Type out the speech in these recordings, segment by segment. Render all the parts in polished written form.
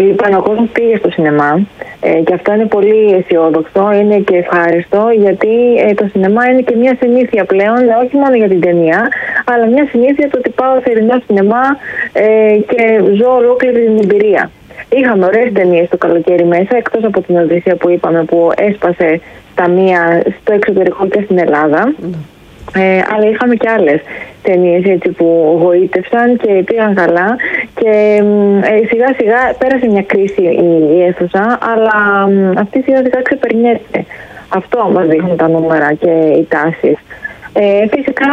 Λοιπόν, ο κόσμος πήγε στο σινεμά και αυτό είναι πολύ αισιόδοξο, είναι και ευχάριστο, γιατί το σινεμά είναι και μια συνήθεια πλέον, όχι μόνο για την ταινία, αλλά μια συνήθεια το ότι πάω θερινό σινεμά και ζω ολόκληρη την εμπειρία. Είχαμε ωραίες ταινίες το καλοκαίρι μέσα, εκτός από την Οδύσσεια που είπαμε, που έσπασε στα μία στο εξωτερικό και στην Ελλάδα. Αλλά είχαμε και άλλες ταινίες έτσι που γοήτευσαν και πήγαν καλά και σιγά σιγά πέρασε μια κρίση η αίθουσα, αλλά αυτή σιγά σιγά ξεπερνιέται. Αυτό μας δείχνουν τα νούμερα και οι τάσεις. Φυσικά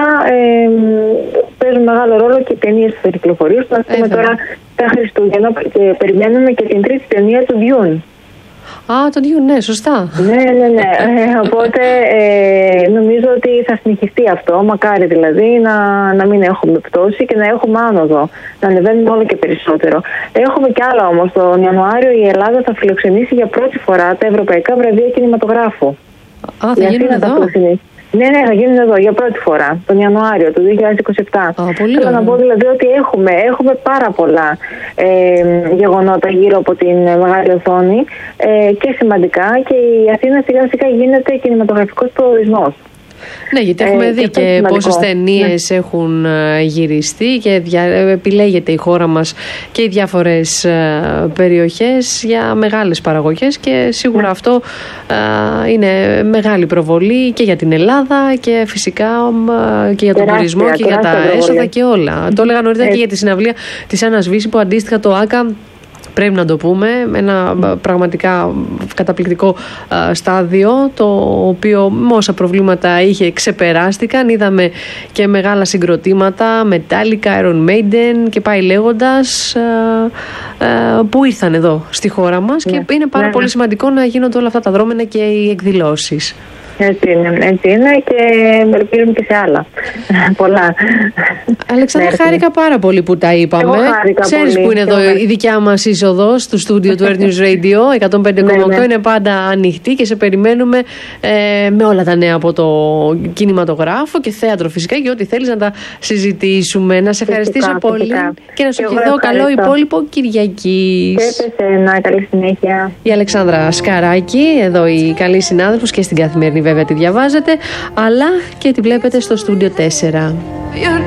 παίζουν μεγάλο ρόλο και οι ταινίες που θα κυκλοφορήσουν. Ας πούμε τώρα τα Χριστούγεννα και περιμένουμε και την τρίτη ταινία του Dune. Το Dune, ναι, σωστά. Ναι. Οπότε νομίζω ότι θα συνεχιστεί αυτό. Μακάρι δηλαδή να μην έχουμε πτώση και να έχουμε άνοδο. Να ανεβαίνουμε όλο και περισσότερο. Έχουμε κι άλλα όμως. Τον Ιανουάριο η Ελλάδα θα φιλοξενήσει για πρώτη φορά τα Ευρωπαϊκά Βραβεία Κινηματογράφου. Θα γίνουν εδώ. Ναι, θα γίνουν εδώ για πρώτη φορά, τον Ιανουάριο του 2027. Θέλω να πω δηλαδή ότι έχουμε πάρα πολλά γεγονότα γύρω από την μεγάλη οθόνη και σημαντικά, και η Αθήνα σιγά σιγά γίνεται κινηματογραφικός προορισμός. Ναι, γιατί έχουμε δει και πόσες ταινίες έχουν γυριστεί και επιλέγεται η χώρα μας και οι διάφορες περιοχές για μεγάλες παραγωγές, και σίγουρα αυτό είναι μεγάλη προβολή και για την Ελλάδα και φυσικά και για τον τουρισμό και για τα έσοδα και όλα. Το έλεγα νωρίτερα και για τη συναυλία της Άννας Βύση, που αντίστοιχα το ΆΚΑ, πρέπει να το πούμε, ένα πραγματικά καταπληκτικό στάδιο, το οποίο με όσα προβλήματα είχε ξεπεράστηκαν. Είδαμε και μεγάλα συγκροτήματα, Metallica, Iron Maiden και πάει λέγοντας, που ήρθαν εδώ στη χώρα μας, και είναι πάρα πολύ σημαντικό να γίνονται όλα αυτά τα δρόμενα και οι εκδηλώσεις. Έτσι είναι και ελπίζουμε και σε άλλα. Πολλά. Αλεξάνδρα, χάρηκα πάρα πολύ που τα είπαμε. Ξέρεις που είναι εδώ η δικιά μας είσοδος του στούντιο του Earth News Radio 105,8. Είναι πάντα ανοιχτή και σε περιμένουμε με όλα τα νέα από το κινηματογράφο και θέατρο φυσικά, και ό,τι θέλεις να τα συζητήσουμε. Να σε ευχαριστήσω πολύ και να σου ευχηθώ καλό υπόλοιπο Κυριακής. Και σε εσένα, καλή συνέχεια. Η Αλεξάνδρα Σκαράκη, εδώ η καλή συνάδελφος, και στην Καθημερινή βέβαια τη διαβάζετε, αλλά και τη βλέπετε στο στούντιο 4.